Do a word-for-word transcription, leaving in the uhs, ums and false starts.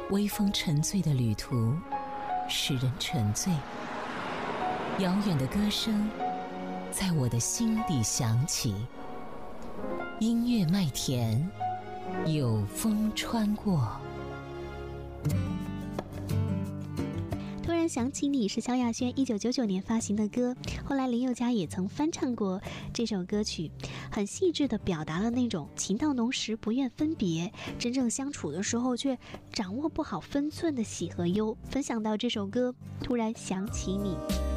微风沉醉的旅途，使人沉醉。遥远的歌声在我的心底响起，音乐麦田，有风穿过。 突然想起你是萧亚轩一九九九年发行的歌，后来林宥嘉也曾翻唱过这首歌曲，很细致地表达了那种情到浓时不愿分别，真正相处的时候却掌握不好分寸的喜和忧。分享到这首歌，突然想起你。